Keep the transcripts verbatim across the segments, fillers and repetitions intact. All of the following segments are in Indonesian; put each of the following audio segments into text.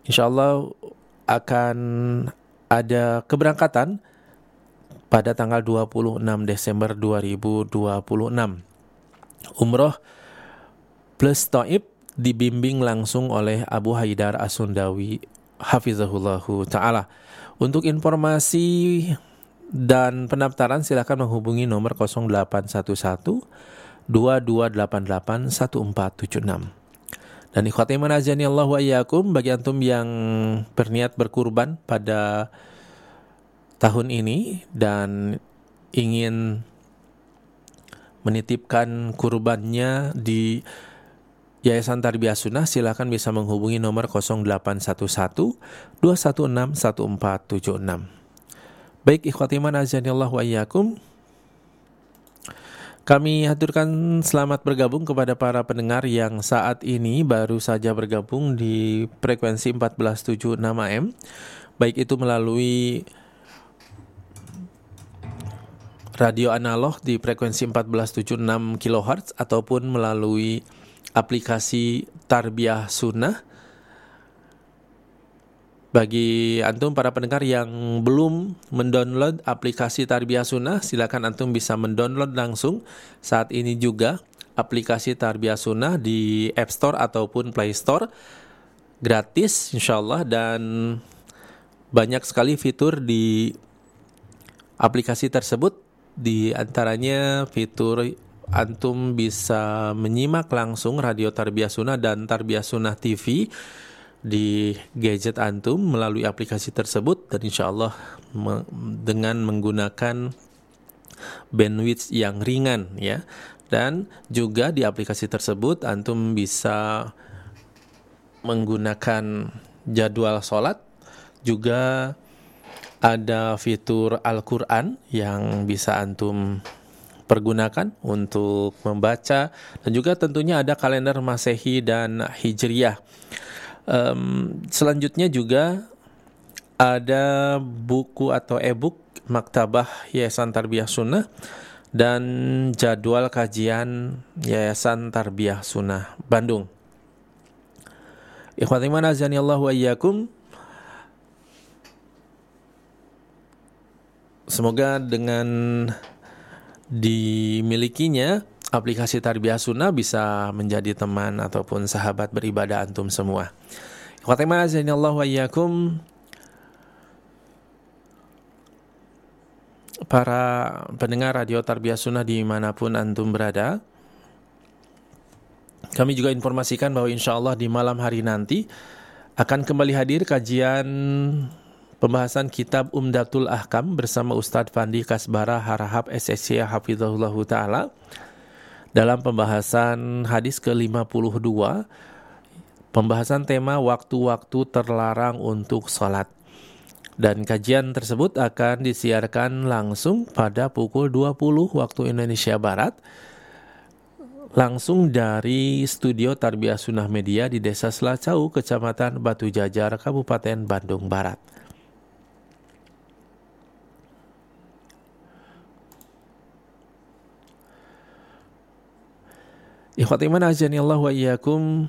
insyaallah akan ada keberangkatan pada tanggal dua puluh enam Desember dua ribu dua puluh enam. Umroh plus Taib dibimbing langsung oleh Abu Haidar As-Sundawi hafizahullahu ta'ala. Untuk informasi dan pendaftaran silakan menghubungi nomor nol delapan satu satu dua dua delapan delapan satu empat tujuh enam. Dan ikhwati man azani Allah wa iyyakum, bagi antum yang berniat berkurban pada tahun ini dan ingin menitipkan kurbannya di Yayasan Tarbiyah Sunnah, silakan bisa menghubungi nomor nol delapan satu satu dua satu enam satu empat tujuh enam. Baik ikhwati man azani Allah wa iyyakum, kami haturkan selamat bergabung kepada para pendengar yang saat ini baru saja bergabung di frekuensi empat belas tujuh enam A M, baik itu melalui radio analog di frekuensi empat belas tujuh enam kilohertz ataupun melalui aplikasi Tarbiyah Sunnah. Bagi antum para pendengar yang belum mendownload aplikasi Tarbiyah Sunnah, silakan antum bisa mendownload langsung saat ini juga aplikasi Tarbiyah Sunnah di App Store ataupun Play Store, gratis insyaallah, dan banyak sekali fitur di aplikasi tersebut. Di antaranya fitur antum bisa menyimak langsung radio Tarbiyah Sunnah dan Tarbiyah Sunnah T V di gadget antum melalui aplikasi tersebut, dan insyaallah me- dengan menggunakan bandwidth yang ringan ya. Dan juga di aplikasi tersebut antum bisa menggunakan jadwal sholat, juga ada fitur Al-Quran yang bisa antum pergunakan untuk membaca, dan juga tentunya ada kalender Masehi dan Hijriyah. Um, selanjutnya juga ada buku atau e-book Maktabah Yayasan Tarbiyah Sunnah dan jadwal kajian Yayasan Tarbiyah Sunnah Bandung. Ikhwati man azani Allah wa iyyakum, semoga dengan dimilikinya aplikasi Tarbiyah Sunnah bisa menjadi teman ataupun sahabat beribadah antum semua. Ikhwati man azani Allah wa iyyakum, para pendengar radio Tarbiyah Sunnah dimanapun antum berada, kami juga informasikan bahwa insyaallah di malam hari nanti akan kembali hadir kajian pembahasan kitab Umdatul Ahkam bersama Ustadz Fandi Kasbara Harahap S S C hafizahullahu ta'ala dalam pembahasan hadis ke lima puluh dua, pembahasan tema waktu-waktu terlarang untuk salat. Dan kajian tersebut akan disiarkan langsung pada pukul dua puluh waktu Indonesia Barat, langsung dari studio Tarbiyah Sunnah Media di Desa Selacau, Kecamatan Batu Jajar, Kabupaten Bandung Barat. Ikhwati man azani Allah wa iyyakum,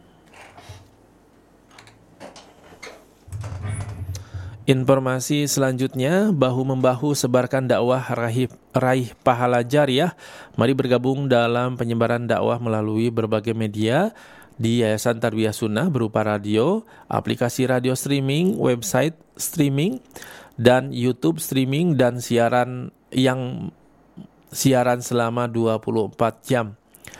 informasi selanjutnya, bahu-membahu sebarkan dakwah raih, raih pahala jariah. Mari bergabung dalam penyebaran dakwah melalui berbagai media di Yayasan Tarbiyah Sunnah berupa radio, aplikasi radio streaming, website streaming, dan YouTube streaming, dan siaran yang siaran selama dua puluh empat jam.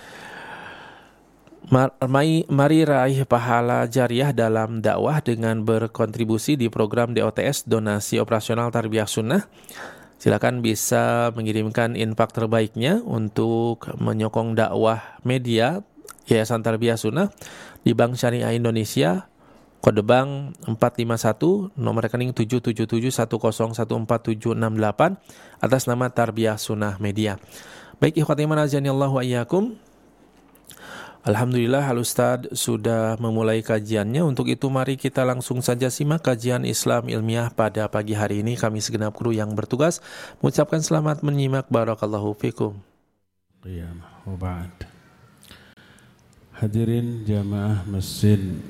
Mari, mari raih pahala jariah dalam dakwah dengan berkontribusi di program D O T S Donasi Operasional Tarbiyah Sunnah. Silakan bisa mengirimkan infak terbaiknya untuk menyokong dakwah media Yayasan Tarbiyah Sunnah di Bank Syariah Indonesia, kode bank empat lima satu, nomor rekening tujuh tujuh tujuh satu nol satu empat tujuh enam delapan atas nama Tarbiyah Sunnah Media. Baik ikhwati man azani Allah wa iyyakum, alhamdulillah Al-Ustadz sudah memulai kajiannya. Untuk itu mari kita langsung saja simak kajian Islam ilmiah pada pagi hari ini. Kami segenap kru yang bertugas mengucapkan selamat menyimak. Barakallahu fikum. Qiyamah wa ba'd. Hadirin jamaah masjid